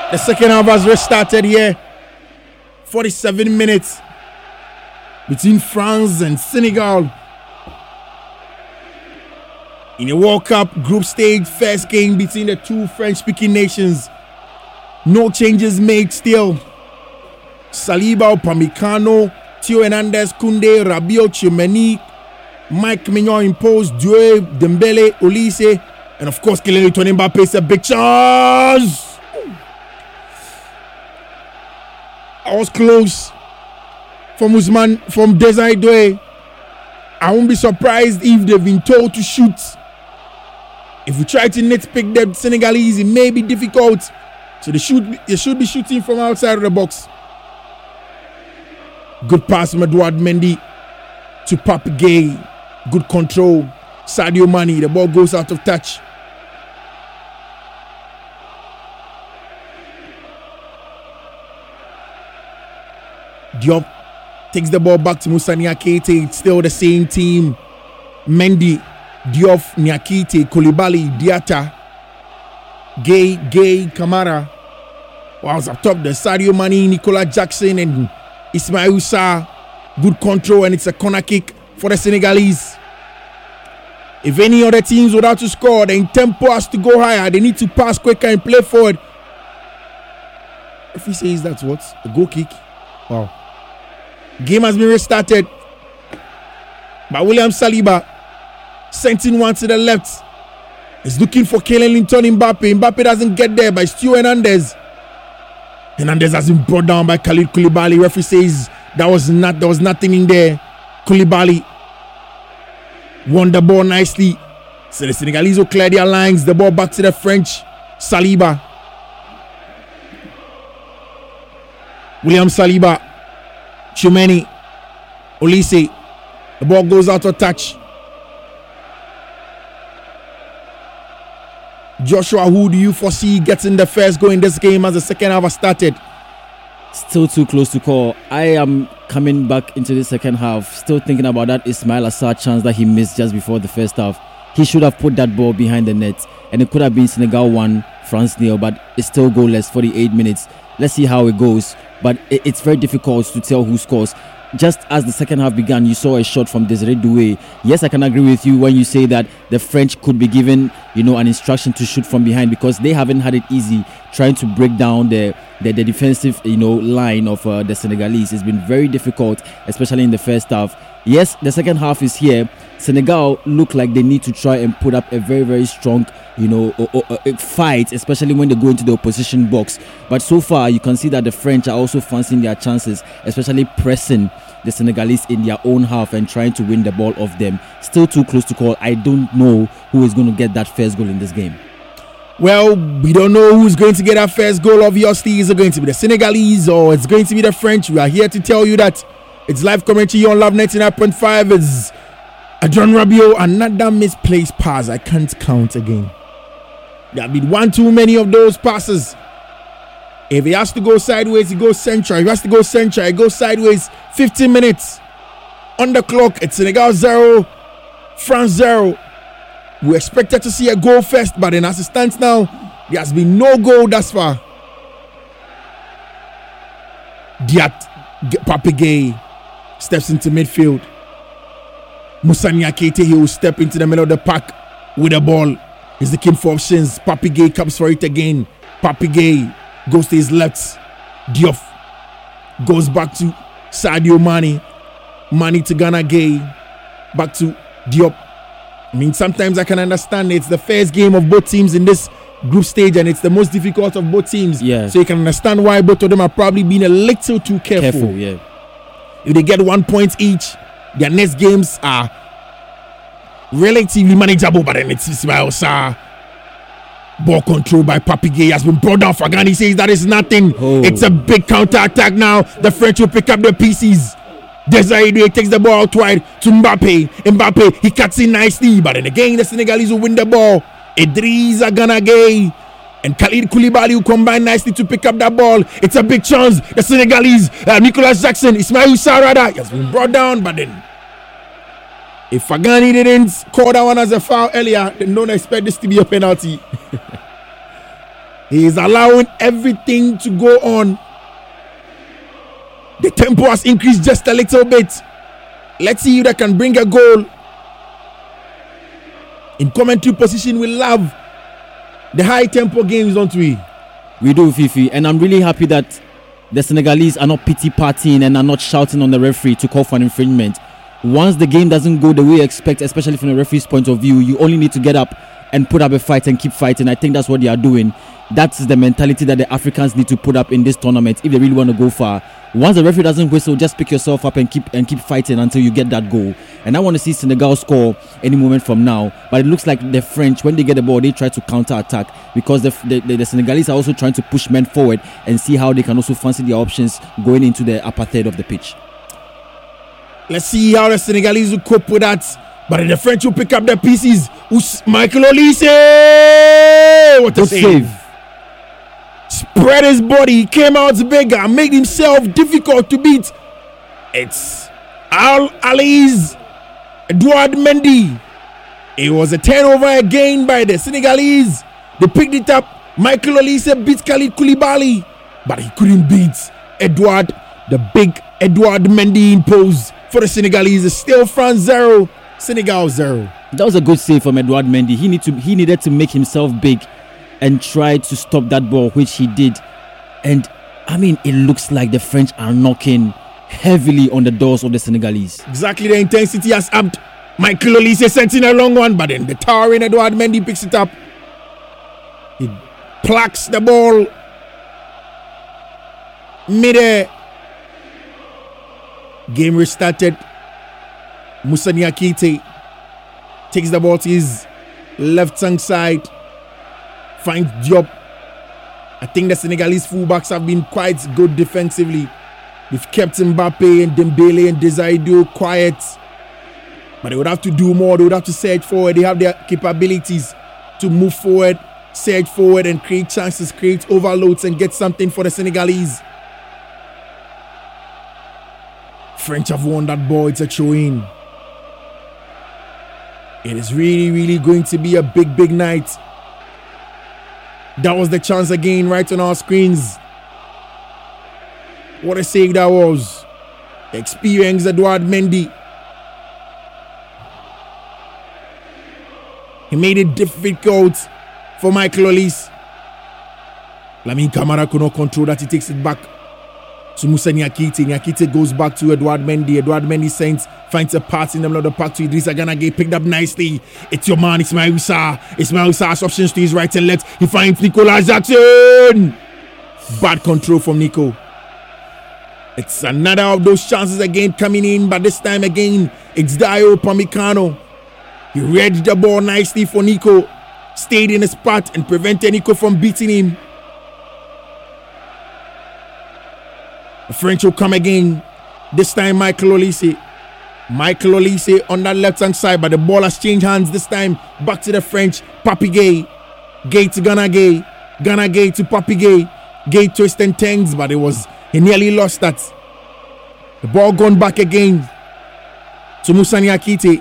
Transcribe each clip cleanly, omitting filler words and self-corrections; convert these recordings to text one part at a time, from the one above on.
The second half has restarted here. 47 minutes between France and Senegal in a World Cup group stage first game between the two French-speaking nations. No changes made still. Saliba, Upamecano, Theo Hernandez, Koundé, Rabiot, Tchouameni, Mike Mignon imposed, Doué, Dembele, Olise, and of course Kylian Mbappé. It's a big chance. I was close from Desire Doué. I won't be surprised if they've been told to shoot. If we try to nitpick the Senegalese, it may be difficult. So they should be shooting from outside of the box. Good pass from Edouard Mendy to Pape Gueye. Good control. Sadio Mane. The ball goes out of touch. Diop takes the ball back to Moussa Niakhaté. It's still the same team. Mendy, Diop, Niakhaté, Koulibaly, Diatta, Gueye, Kamara. Whilst up top, the Sadio Mane, Nicolas Jackson, and Ismaïla Sarr. Good control, and it's a corner kick for the Senegalese. If any other teams would have to score, the tempo has to go higher. They need to pass quicker and play forward. If he says that's what? A goal kick? Wow. Game has been restarted by William Saliba. Sending one to the left. He's looking for Kylian Mbappé. Mbappé doesn't get there by Theo Hernandez. Hernandez has been brought down by Khalid Koulibaly. Referee says there was nothing in there. Koulibaly won the ball nicely. So the Senegalese will clear their lines. The ball back to the French. Saliba. William Saliba. Tchouameni. Olise. The ball goes out of touch. Joshua, who do you foresee getting the first goal in this game as the second half has started? Still too close to call. I am coming back into the second half, still thinking about that Ismaïla Sarr chance that he missed just before the first half. He should have put that ball behind the net, and it could have been Senegal 1, France 0, but it's still goalless, 48 minutes. Let's see how it goes, but it's very difficult to tell who scores. Just as the second half began, you saw a shot from Desire Doué. Yes, I can agree with you when you say that the French could be given, an instruction to shoot from behind, because they haven't had it easy trying to break down the defensive, line of the Senegalese. It's been very difficult, especially in the first half. Yes, the second half is here. Senegal look like they need to try and put up a very, very strong, fight, especially when they go into the opposition box. But so far, you can see that the French are also fancying their chances, especially pressing the Senegalese in their own half and trying to win the ball off them. Still too close to call. I don't know who is going to get that first goal in this game. Well, we don't know who's going to get that first goal. Obviously, is it going to be the Senegalese or it's going to be the French? We are here to tell you that it's live commentary on Love 99.5. It's Adrien Rabiot. Another misplaced pass. I can't count again. There have been one too many of those passes. If he has to go sideways, he goes central. If he has to go central, he goes sideways. 15 minutes on the clock. It's Senegal 0, France 0. We expected to see a goal first, but as it stands now, there has been no goal thus far. Pape Gueye steps into midfield. Moussa Niakhaté, he will step into the middle of the park with the ball. He's looking for options. Pape Gueye comes for it again. Pape Gueye goes to his left. Diop goes back to Sadio Mane. Mane to Gana Gueye. Back to Diop. I mean, sometimes I can understand it's the first game of both teams in this group stage, and it's the most difficult of both teams. Yeah. So you can understand why both of them are probably being a little too careful. Yeah. If they get 1 point each, their next games are relatively manageable, but then it's Ismaïla Sarr. Ball control by Pape Gueye has been brought down. Fagani says that is nothing. It's a big counter attack now. The French will pick up the pieces. Desire Doué takes the ball out wide to Mbappé. Mbappé, he cuts in nicely, but then again the Senegalese will win the ball. Idrissa Gana Gueye and Khalid Koulibaly will combine nicely to pick up that ball. It's a big chance. The Senegalese, Nicolas Jackson, Ismaïla Sarr, he has been brought down, but then if Fagani didn't call that one as a foul earlier, then don't expect this to be a penalty. He is allowing everything to go on. The tempo has increased just a little bit. Let's see if they can bring a goal. In commentary position, we love the high tempo games, don't we? We do, Fifi, and I'm really happy that the Senegalese are not pity partying and are not shouting on the referee to call for an infringement. Once the game doesn't go the way you expect, especially from the referee's point of view, you only need to get up and put up a fight and keep fighting. I think that's what they are doing. That's the mentality that the Africans need to put up in this tournament if they really want to go far. Once the referee doesn't whistle, just pick yourself up and keep fighting until you get that goal. And I want to see Senegal score any moment from now. But it looks like the French, when they get the ball, they try to counter-attack, because the Senegalese are also trying to push men forward and see how they can also fancy their options going into the upper third of the pitch. Let's see how the Senegalese will cope with that. But the French will pick up their pieces. Michael Olise! What a save. Spread his body, he came out bigger, made himself difficult to beat. It's Al Ali's Edouard Mendy. It was a turnover again by the Senegalese. They picked it up. Michael Olise beat Khalid Koulibaly, but he couldn't beat Edouard. The big Edouard Mendy imposed for the Senegalese. Still France 0, Senegal 0. That was a good save from Edouard Mendy. He needed to make himself big and try to stop that ball, which he did. And I mean, it looks like the French are knocking heavily on the doors of the Senegalese. Exactly, the intensity has upped. Michael Olise sent in a long one, but then the towering Edouard Mendy picks it up. He plucks the ball mid-air. Game restarted. Moussa Niakhaté takes the ball to his left-hand side. Finds Diop. I think the Senegalese fullbacks have been quite good defensively. They've kept Mbappe and Dembele and Desaido quiet. But they would have to do more. They would have to surge forward. They have their capabilities to move forward, surge forward and create chances, create overloads and get something for the Senegalese. French have won that ball. It's a throw-in. It is really, really going to be a big, big night. That was the chance again right on our screens. What a save that was. The experienced Edouard Mendy. He made it difficult for Michael Olise. Lamine Camara could not control that. He takes it back to Moussa Niakhaté. Niakhaté goes back to Edouard Mendy. Edouard Mendy finds a pass in the middle of the park to Idrissa Gana Gueye. Picked up nicely. It's your man, Ismail Sarr. Ismail Sarr's options to his right and left. He finds Nicolas Jackson. Bad control from Nico. It's another of those chances again coming in, but this time again, it's Dayot Upamecano. He read the ball nicely for Nico. Stayed in his spot and prevented Nico from beating him. The French will come again. This time Michael Olise. Michael Olise on that left-hand side, but the ball has changed hands this time. Back to the French. Papi Gueye. Gueye to Gana Gueye. Gana Gueye to Papi Gueye. Gueye twist and turns, but he nearly lost that. The ball gone back again to Moussa Niakhaté.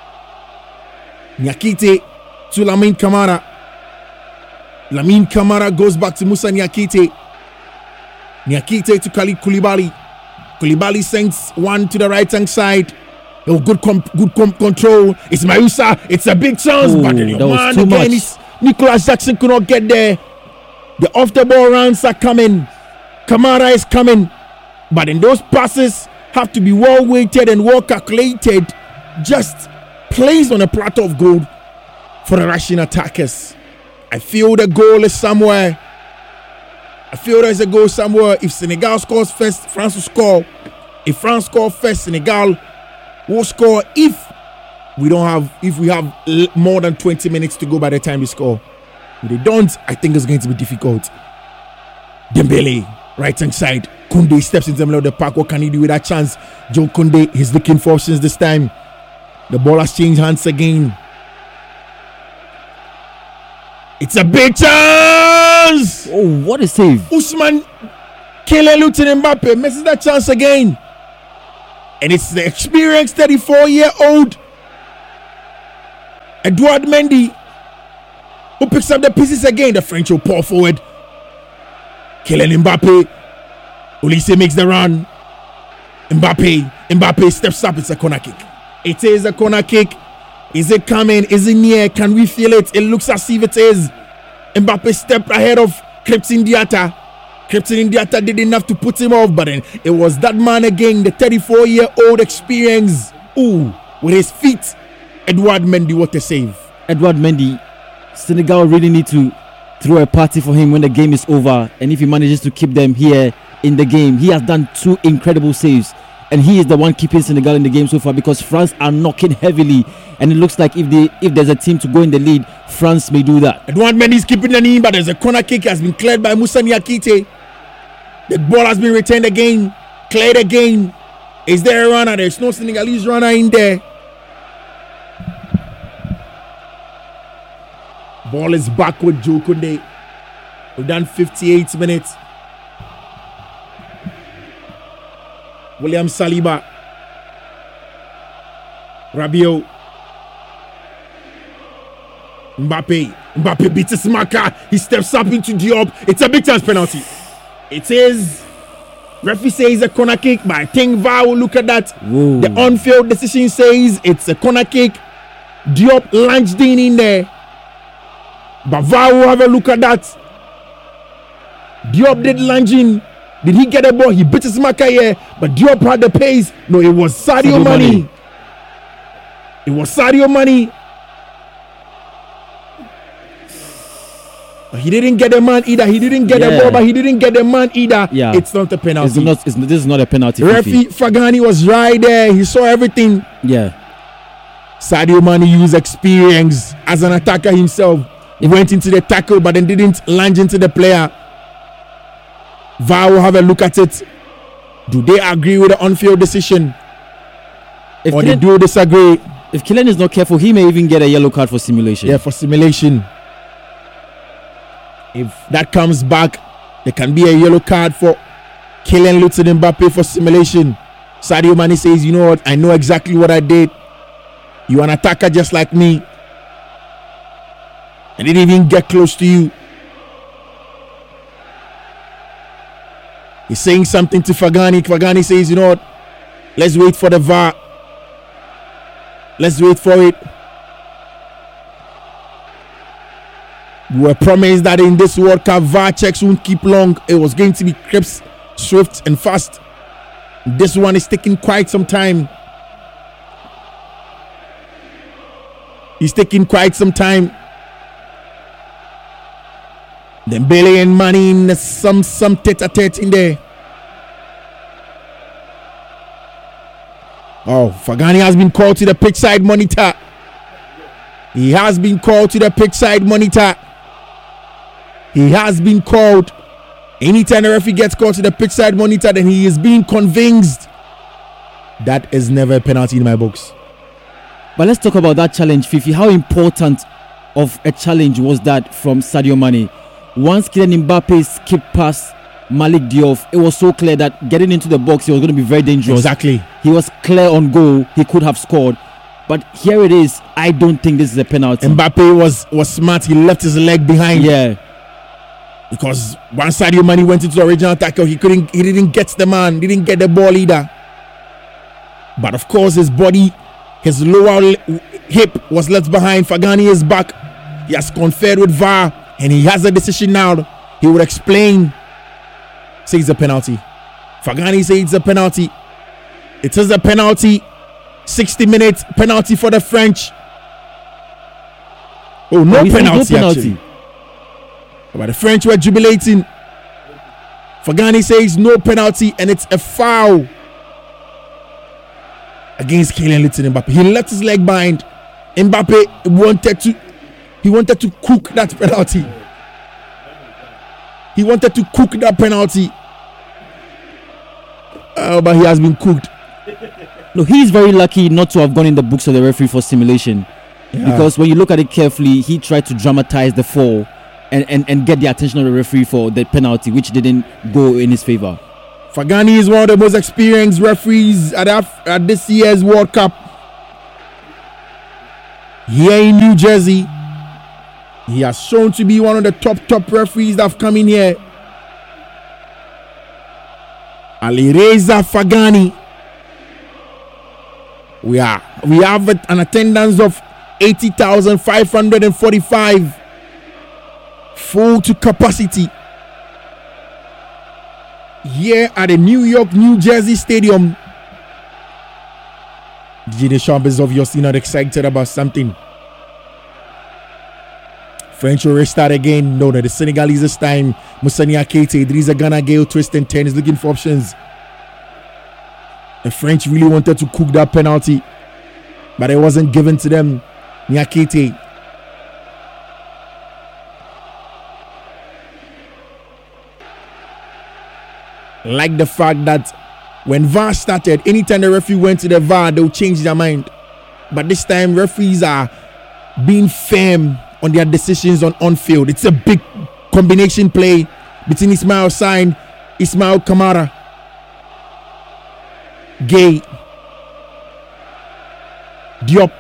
Niakhaté to Lamine Camara. Lamine Camara goes back to Moussa Niakhaté. Niakhaté to Khalid Koulibaly. Koulibaly sends one to the right-hand side. Oh, good control. Ismail Sarr. It's a big chance, but that was too much. Nicolas Jackson could not get there. The off-the-ball rounds are coming. Camara is coming. But in those passes have to be well weighted and well calculated. Just placed on a platter of gold for the Russian attackers. I feel the goal is somewhere. I feel there's a goal somewhere. If Senegal scores first, France will score. If France scores first, Senegal will score. If we have more than 20 minutes to go by the time we score. If they don't, I think it's going to be difficult. Dembele, right hand side. Koundé steps into the middle of the park. What can he do with that chance? Joe Koundé, he's looking for options this time. The ball has changed hands again. It's a big chance! Oh, what a save. Ousmane Kylian Mbappe misses that chance again. And it's the experienced 34-year-old Edouard Mendy who picks up the pieces again. The French will pour forward. Kylian Mbappe. Olise makes the run. Mbappe steps up. It's a corner kick. It is a corner kick. Is it coming? Is it near? Can we feel it? It looks as if it is. Mbappe stepped ahead of Krépin Diatta. Krépin Diatta didn't have to put him off, but then it was that man again, the 34-year-old experience. Ooh, with his feet. Edouard Mendy, what a save. Edouard Mendy, Senegal really need to throw a party for him when the game is over. And if he manages to keep them here in the game, he has done 2 incredible saves. And he is the one keeping Senegal in the game so far because France are knocking heavily. And it looks like if there's a team to go in the lead, France may do that. Edouard Mendy is keeping the knee, but there's a corner kick has been cleared by Moussa Niakite. The ball has been returned again, cleared again. Is there a runner? There's no Senegalese runner in there. Ball is back with Joe Koundé. We've done 58 minutes. William Saliba. Rabiot. Mbappe beats his marker. He steps up into Diop. It's a big chance penalty. It is. Referee says a corner kick, but I think VAR will look at that. Whoa. The on-field decision says it's a corner kick. Diop lunged in there. But VAR will have a look at that. Diop did lunge in. Did he get a ball? He beat his marker here, but Diop had the pace. No, it was Sadio Mane. It was Sadio Mane. But he didn't get the man either. He didn't get the ball, but he didn't get the man either. Yeah. It's not a penalty. This is not a penalty. Referee Fagani was right there. He saw everything. Yeah. Sadio Mane used experience as an attacker himself. He went into the tackle, but then didn't lunge into the player. VAR will have a look at it. Do they agree with the on-field decision? Or they do disagree? If Kylian is not careful, he may even get a yellow card for simulation. Yeah, for simulation. If that comes back, there can be a yellow card for Kylian Mbappe for simulation. Sadio Mane says, you know what? I know exactly what I did. You're an attacker just like me. I didn't even get close to you. He's saying something to Fagani. Fagani says, you know what? Let's wait for the VAR. Let's wait for it. We were promised that in this World Cup, VAR checks won't keep long. It was going to be crisp, swift, and fast. This one is taking quite some time. He's taking quite some time. Dembele and Mane in some tete-a-tete in there. Oh, Fagani has been called to the pitch side monitor. He has been called to the pitch side monitor. He has been called. Anytime the referee gets called to the pitch side monitor, then he is being convinced. That is never a penalty in my books. But let's talk about that challenge, Fifi. How important of a challenge was that from Sadio Mane? Once Kylian Mbappe skipped past Malik Diop, it was so clear that getting into the box, he was going to be very dangerous. Exactly. He was clear on goal. He could have scored. But here it is. I don't think this is a penalty. Mbappe was smart. He left his leg behind. Yeah. Because once Sadio Mane went into the original tackle, he didn't get the man. Didn't get the ball either. But of course, his body, his lower hip was left behind. Fagani is back. He has conferred with VAR. And he has a decision now. He will explain. Say it's a penalty. Fagani says it's a penalty. It is a penalty. 60 minutes penalty for the French. Oh, no penalty actually. But the French were jubilating. Fagani says no penalty and it's a foul against Kylian Mbappe. He left his leg behind. Mbappe wanted to cook that penalty. He wanted to cook that penalty. But he has been cooked. No, he's very lucky not to have gone in the books of the referee for simulation. Yeah. Because when you look at it carefully, he tried to dramatize the fall and get the attention of the referee for the penalty, which didn't go in his favor. Fagani is one of the most experienced referees at this year's World Cup. Here in New Jersey, he has shown to be one of the top referees that have come in here. Alireza Fagani. We have an attendance of 80,545, full to capacity here at the New Jersey Stadium. DJ Deschamps is obviously not excited about something. French will restart again. No, the Senegalese this time. Moussa Niakhaté, Idrissa Gana Gueye, twist and turn is looking for options. The French really wanted to cook that penalty, but it wasn't given to them. Niakhaté. Like the fact that when VAR started, anytime the referee went to the VAR, they'll change their mind. But this time, referees are being firm on their decisions on field. It's a big combination play between Ismail Sarr, Ismail Kamara, Gueye, Diop,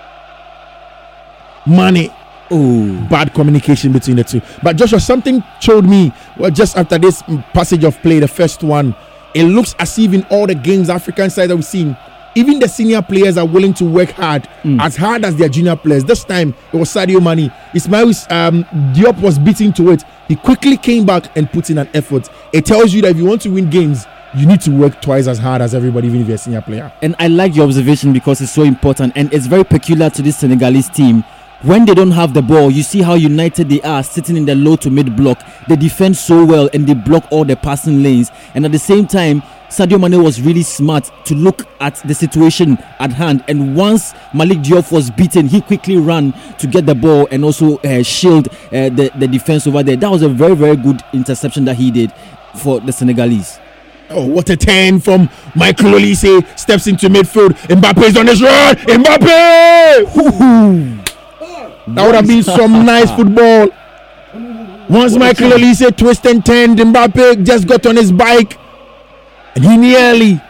Mane. Oh, bad communication between the two. But Joshua, something showed me just after this passage of play, the first one. It looks as if in all the games, African side that we've seen, even the senior players are willing to work hard as their junior players. This time it was Sadio Mane. Ismail Diop was beating to it. He quickly came back and put in an effort. It tells you that if you want to win games, you need to work twice as hard as everybody, even if you're a senior player. And I like your observation because it's so important and it's very peculiar to this Senegalese team. When they don't have the ball, you see how united they are, sitting in the low to mid block. They defend so well and they block all the passing lanes. And at the same time, Sadio Mane was really smart to look at the situation at hand. And once Malick Diop was beaten, he quickly ran to get the ball and also shield the defense over there. That was a very, very good interception that he did for the Senegalese. Oh, what a turn from Michael Olise. Steps into midfield. Mbappe is on his run. Mbappe! Woo-hoo. That would have been some nice football. Once Michael Olise twist and turned, Mbappe just got on his bike and he nearly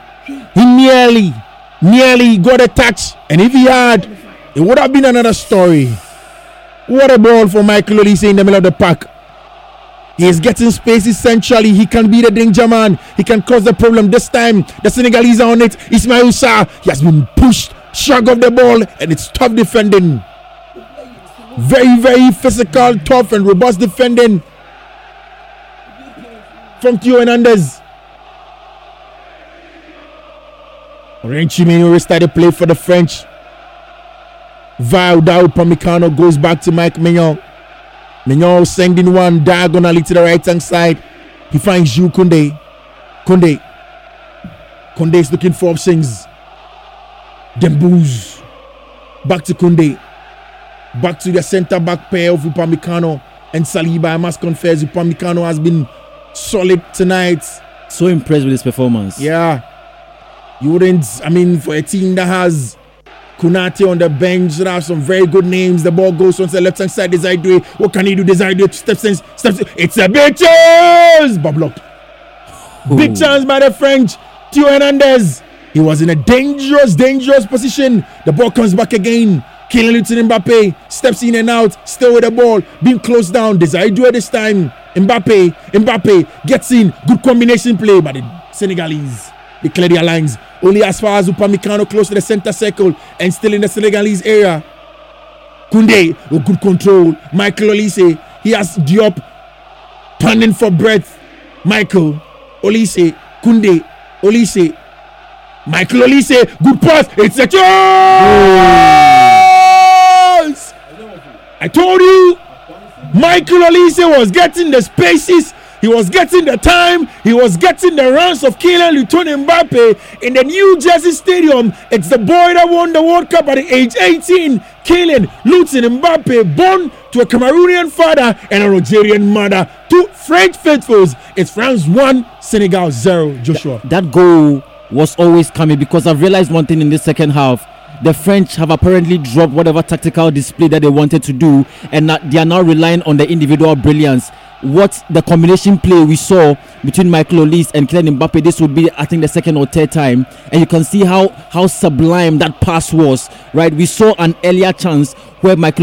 got a touch. And if he had, it would have been another story. What a ball for Michael Olise in the middle of the park. He is getting space essentially. He can be the danger man. He can cause the problem. This time, the Senegalese are on it. Ismail Sarr, he has been pushed, shrug off the ball, and it's tough defending. Very, very physical, tough, and robust defending from Theo Hernandez. Renchimeno restarted play for the French. Valdao Upamecano goes back to Mike Maignan. Maignan sending one diagonally to the right hand side. He finds Jules Koundé. Koundé is looking for options. Dembouz. Back to Koundé. Back to the centre back pair of Upamecano and Saliba. I must confess, Upamecano has been solid tonight. So impressed with his performance. Yeah. You wouldn't, for a team that has Konate on the bench, that have some very good names. The ball goes on the left hand side. Desiré. What can he do? Desiré steps in. It's a big chance! But blocked. Ooh. Big chance by the French. Theo Hernandez. He was in a dangerous position. The ball comes back again. Kylian Mbappe steps in and out, still with the ball, being closed down. Desiré this time. Mbappe gets in. Good combination play, but the Senegalese, they clear their lines. Only as far as Upamecano close to the center circle and still in the Senegalese area. Koundé with good control. Michael Olise, he has Diop panning for breath. Michael Olise, Koundé, Olise, Michael Olise, good pass. It's a chance! I told you, Michael Olise was getting the spaces. He was getting the time. He was getting the runs of Kylian Mbappe in the New Jersey Stadium. It's the boy that won the World Cup at age 18. Kylian Mbappe, born to a Cameroonian father and a Nigerian mother. Two French faithfuls. It's France 1, Senegal 0. Joshua. That goal was always coming because I've realized one thing in the second half. The French have apparently dropped whatever tactical display that they wanted to do, and they are now relying on the individual brilliance. What the combination play we saw between Michael Olise and Kylian Mbappe, this would be, I think, the second or third time, and you can see how sublime that pass was. Right, we saw an earlier chance where Michael